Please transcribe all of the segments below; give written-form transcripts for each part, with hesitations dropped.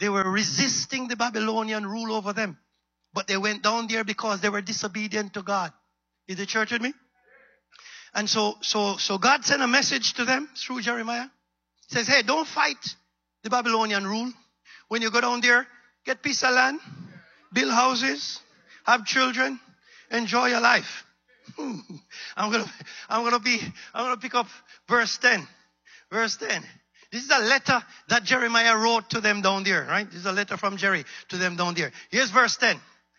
They were resisting the Babylonian rule over them. But they went down there because they were disobedient to God. Is the church with me? And so God sent a message to them through Jeremiah. He says, hey, don't fight the Babylonian rule. When you go down there, get piece of land, build houses, have children, enjoy your life. I'm gonna pick up verse 10. Verse 10. This is a letter that Jeremiah wrote to them down there, right? This is a letter from Jerry to them down there. Here's verse 10.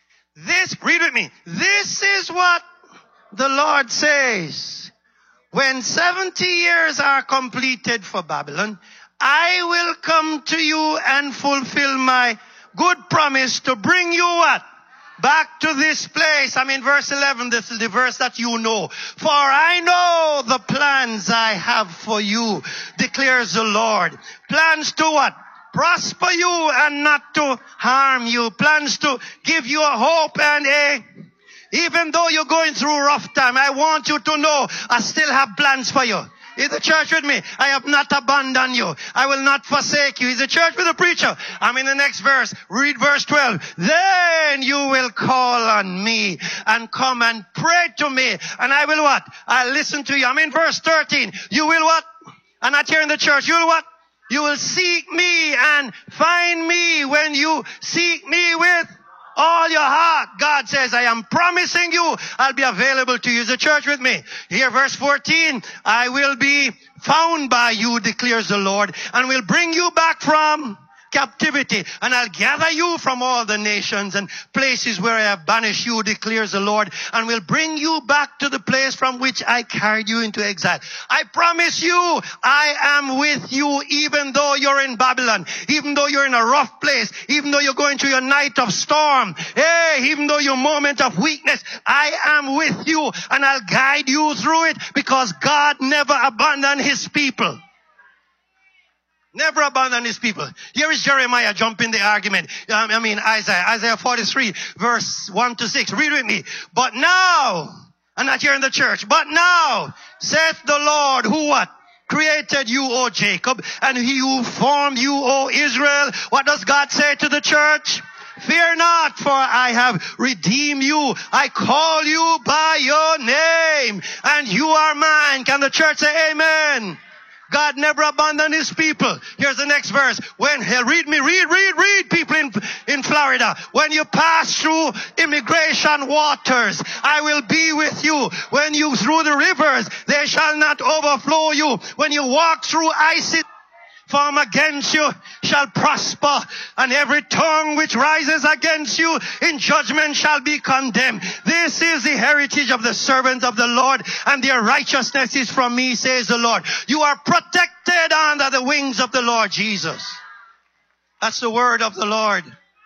Read with me. This is what the Lord says. When 70 years are completed for Babylon, I will come to you and fulfill my good promise to bring you what? Back to this place. I'm in verse 11. This is the verse that you know. For I know the plans I have for you, declares the Lord. Plans to what? Prosper you and not to harm you. Plans to give you a hope and even though you're going through a rough time, I want you to know I still have plans for you. Is the church with me? I have not abandoned you. I will not forsake you. Is the church with the preacher? I'm in the next verse. Read verse 12. Then you will call on me and come and pray to me. And I will what? I'll listen to you. I'm in verse 13. You will what? I'm not here in the church. You will what? You will seek me and find me when you seek me with all your heart. God says, I am promising you I'll be available to you. Is the church with me? Here, verse 14. I will be found by you, declares the Lord, and will bring you back from captivity. And I'll gather you from all the nations and places where I have banished you, declares the Lord, and will bring you back to the place from which I carried you into exile. I promise you, I am with you even though you're in Babylon, even though you're in a rough place, even though you're going through your night of storm, even though your moment of weakness, I am with you and I'll guide you through it because God never abandoned his people. Never abandon his people. Here is Jeremiah jumping the argument. Isaiah 43 verse 1 to 6. Read with me. But now, I'm not here in the church, but now saith the Lord who what? Created you, O Jacob, and he who formed you, O Israel. What does God say to the church? Fear not, for I have redeemed you. I call you by your name, and you are mine. Can the church say amen? God never abandoned his people. Here's the next verse. Read people in Florida. When you pass through immigration waters, I will be with you. When you through the rivers, they shall not overflow you. When you walk through icy form against you shall prosper, and every tongue which rises against you in judgment shall be condemned. This is the heritage of the servants of the Lord, and their righteousness is from me, says the Lord. You are protected under the wings of the Lord Jesus. That's the word of the Lord.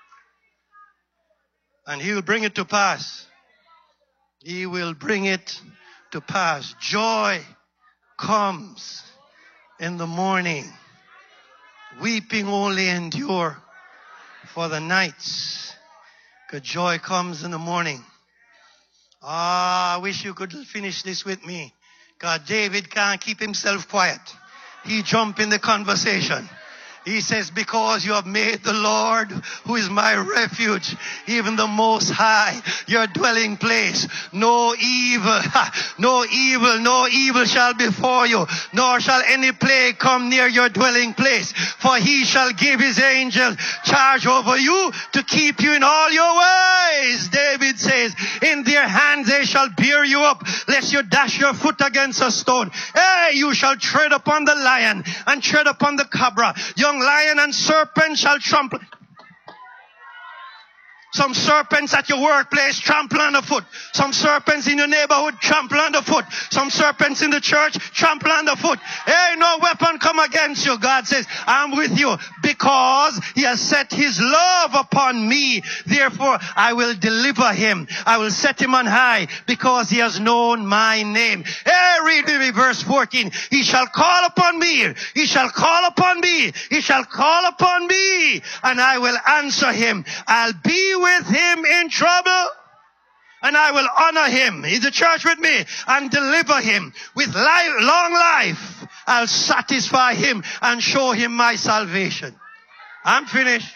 And he will bring it to pass. He will bring it to pass. Joy comes in the morning. Weeping only endure for the nights, because joy comes in the morning. I wish you could finish this with me, because David can't keep himself quiet. He jumped in the conversation. He says, because you have made the Lord, who is my refuge, even the Most High, your dwelling place. No evil shall befall you, nor shall any plague come near your dwelling place. For he shall give his angels charge over you to keep you in all your ways. David says, in their hands they shall bear you up, lest you dash your foot against a stone. You shall tread upon the lion and tread upon the cobra. Young lion and serpent shall trample. Some serpents at your workplace trample underfoot. Some serpents in your neighborhood trample underfoot. Some serpents in the church trample underfoot. No weapon come against you. God says, I'm with you because he has set his love upon me. Therefore, I will deliver him. I will set him on high because he has known my name. Read with me verse 14. He shall call upon me. He shall call upon me. He shall call upon me, and I will answer him. I'll be with him in trouble, and I will honor him. Is the church with me? And deliver him with long life. I'll satisfy him and show him my salvation. I'm finished.